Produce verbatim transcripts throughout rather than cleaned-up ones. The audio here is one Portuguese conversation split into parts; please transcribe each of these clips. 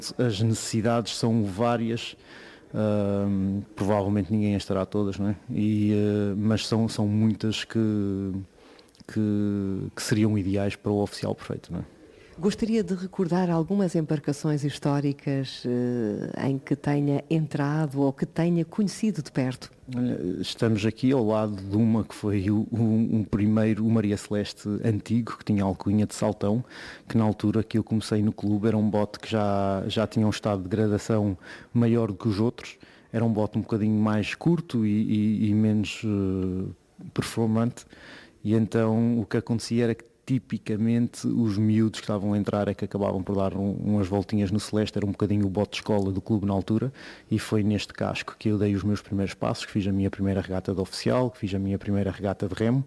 As necessidades são várias, uh, provavelmente ninguém as terá todas, não é? E, uh, mas são, são muitas que, que, que seriam ideais para o oficial perfeito, não é? Gostaria de recordar algumas embarcações históricas eh, em que tenha entrado ou que tenha conhecido de perto? Estamos aqui ao lado de uma que foi o, um, um primeiro, o Maria Celeste antigo, que tinha alcunha de Saltão, que na altura que eu comecei no clube era um bote que já, já tinha um estado de gradação maior do que os outros. Era um bote um bocadinho mais curto e, e, e menos uh, performante, e então o que acontecia era que tipicamente os miúdos que estavam a entrar é que acabavam por dar um, umas voltinhas no Celeste. Era um bocadinho o bote de escola do clube na altura, e foi neste casco que eu dei os meus primeiros passos, que fiz a minha primeira regata de oficial, que fiz a minha primeira regata de remo,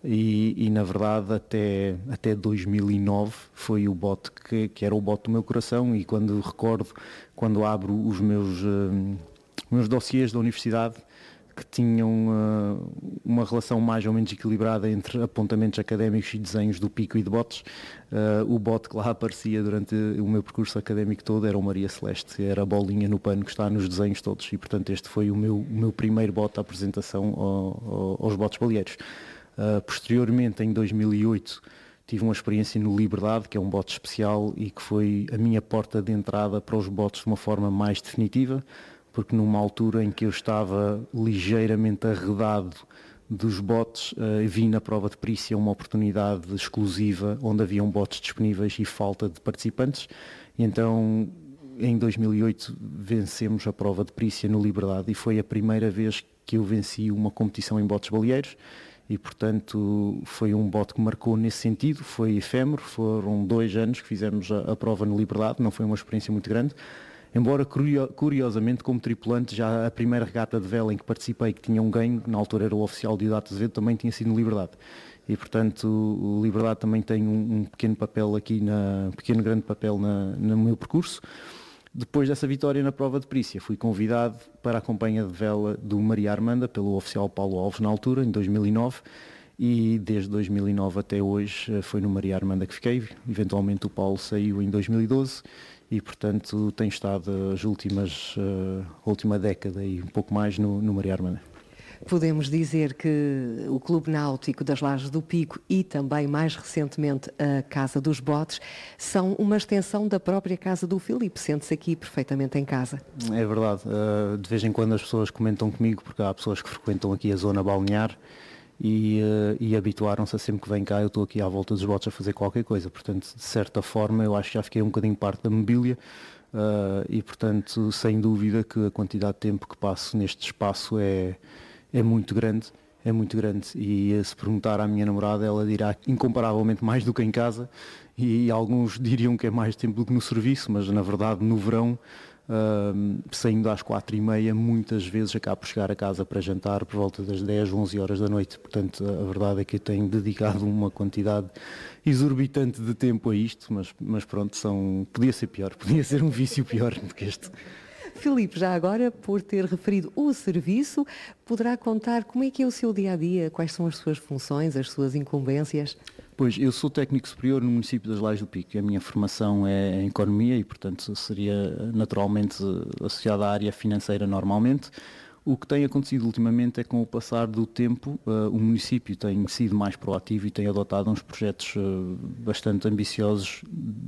e, e na verdade até, até dois mil e nove foi o bote que, que era o bote do meu coração. E quando recordo, quando abro os meus, uh, meus dossiês da universidade, que tinham uh, uma relação mais ou menos equilibrada entre apontamentos académicos e desenhos do pico e de botes, uh, o bote que lá aparecia durante o meu percurso académico todo era o Maria Celeste, era a bolinha no pano que está nos desenhos todos, e portanto este foi o meu, o meu primeiro bote de apresentação ao, ao, aos botes baleeiros. Uh, posteriormente, em dois mil e oito, tive uma experiência no Liberdade, que é um bote especial e que foi a minha porta de entrada para os botes de uma forma mais definitiva, porque numa altura em que eu estava ligeiramente arredado dos botes, uh, vi na prova de perícia uma oportunidade exclusiva onde haviam botes disponíveis e falta de participantes, e então em dois mil e oito vencemos a prova de perícia no Liberdade, e foi a primeira vez que eu venci uma competição em botes baleeiros, e portanto foi um bote que marcou nesse sentido. Foi efêmero, foram dois anos que fizemos a, a prova no Liberdade, não foi uma experiência muito grande. Embora, curiosamente, como tripulante, já a primeira regata de vela em que participei, que tinha um ganho, na altura era o oficial Diodato Azevedo, também tinha sido no Liberdade. E, portanto, o Liberdade também tem um, um pequeno papel aqui, na, um pequeno grande papel na, no meu percurso. Depois dessa vitória na prova de perícia, fui convidado para a companhia de vela do Maria Armanda, pelo oficial Paulo Alves, na altura, em dois mil e nove, e desde dois mil e nove até hoje foi no Maria Armanda que fiquei. Eventualmente o Paulo saiu em dois mil e doze, e portanto tenho estado as últimas, uh, a última década e um pouco mais no, no Maria Armanda. Podemos dizer que o Clube Náutico das Lajes do Pico e também mais recentemente a Casa dos Botes são uma extensão da própria casa do Filipe. Sente-se aqui perfeitamente em casa. É verdade, uh, de vez em quando as pessoas comentam comigo, porque há pessoas que frequentam aqui a zona balnear e, uh, e habituaram-se a sempre que vem cá eu estou aqui à volta dos botes a fazer qualquer coisa. Portanto, de certa forma eu acho que já fiquei um bocadinho parte da mobília, uh, e portanto sem dúvida que a quantidade de tempo que passo neste espaço é, é muito grande, é muito grande, e se perguntar à minha namorada ela dirá incomparavelmente mais do que em casa, e alguns diriam que é mais tempo do que no serviço, mas na verdade no verão, Uh, saindo às quatro e meia, muitas vezes acabo por chegar a casa para jantar por volta das dez, onze horas da noite. Portanto, a verdade é que eu tenho dedicado uma quantidade exorbitante de tempo a isto, mas, mas pronto, são, podia ser pior, podia ser um vício pior do que este. Filipe, já agora, por ter referido o serviço, poderá contar como é que é o seu dia-a-dia, quais são as suas funções, as suas incumbências? Pois, eu sou técnico superior no município das Lajes do Pico. A minha formação é em economia e, portanto, seria naturalmente associada à área financeira normalmente. O que tem acontecido ultimamente é que, com o passar do tempo, uh, o município tem sido mais proativo e tem adotado uns projetos uh, bastante ambiciosos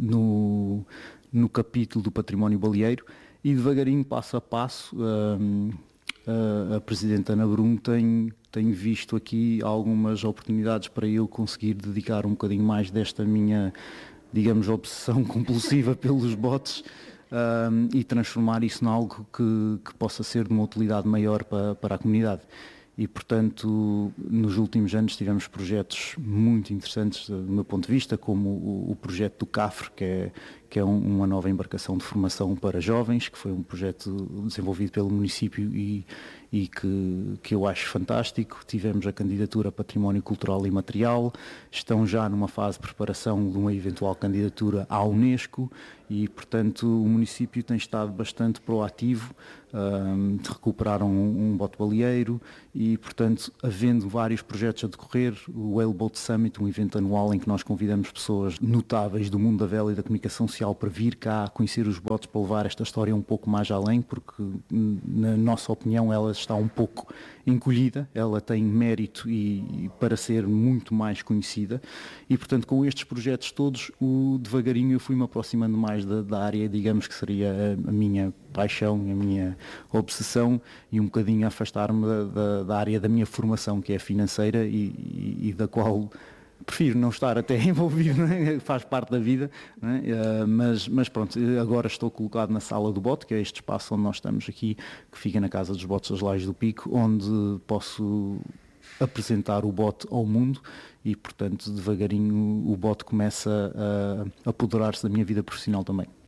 no, no capítulo do património baleeiro, e devagarinho, passo a passo, uh, uh, a Presidente Ana Brum tem, tem visto aqui algumas oportunidades para eu conseguir dedicar um bocadinho mais desta minha, digamos, obsessão compulsiva pelos botes, uh, e transformar isso em algo que, que possa ser de uma utilidade maior para, para a comunidade. E, portanto, nos últimos anos tivemos projetos muito interessantes do meu ponto de vista, como o, o projeto do CAFRE, que é, que é um, uma nova embarcação de formação para jovens, que foi um projeto desenvolvido pelo município e, e que, que eu acho fantástico. Tivemos a candidatura a Património Cultural e Material, estão já numa fase de preparação de uma eventual candidatura à Unesco e, portanto, o município tem estado bastante proativo, um, de recuperar um, um bote baleeiro e, portanto, havendo vários projetos a decorrer, o Whale Boat Summit, um evento anual em que nós convidamos pessoas notáveis do mundo da vela e da comunicação social potencial para vir cá, conhecer os botes, para levar esta história um pouco mais além, porque na nossa opinião ela está um pouco encolhida, ela tem mérito e, e para ser muito mais conhecida, e portanto com estes projetos todos, o, devagarinho eu fui-me aproximando mais da, da área, digamos que seria a, a minha paixão, a minha obsessão, e um bocadinho afastar-me da, da, da área da minha formação, que é financeira e, e, e da qual prefiro não estar até envolvido, né? Faz parte da vida, né? uh, mas, mas pronto, agora estou colocado na sala do bote, que é este espaço onde nós estamos aqui, que fica na Casa dos Botes das Lajes do Pico, onde posso apresentar o bote ao mundo e, portanto, devagarinho o bote começa a apoderar-se da minha vida profissional também.